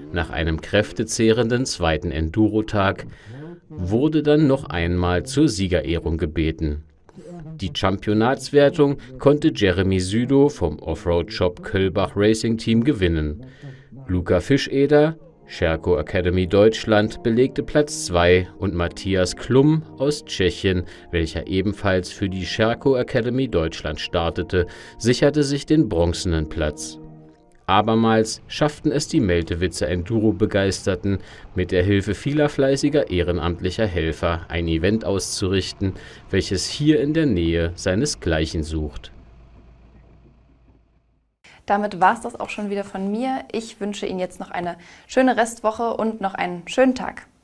Nach einem kräftezehrenden zweiten Enduro-Tag wurde dann noch einmal zur Siegerehrung gebeten. Die Championatswertung konnte Jeremy Südow vom Offroad-Shop Köllbach Racing Team gewinnen. Luca Fischeder, Sherco Academy Deutschland, belegte Platz 2 und Matthias Klum aus Tschechien, welcher ebenfalls für die Sherco Academy Deutschland startete, sicherte sich den bronzenen Platz. Abermals schafften es die Meltewitzer Enduro-Begeisterten, mit der Hilfe vieler fleißiger ehrenamtlicher Helfer ein Event auszurichten, welches hier in der Nähe seinesgleichen sucht. Damit war es das auch schon wieder von mir. Ich wünsche Ihnen jetzt noch eine schöne Restwoche und noch einen schönen Tag.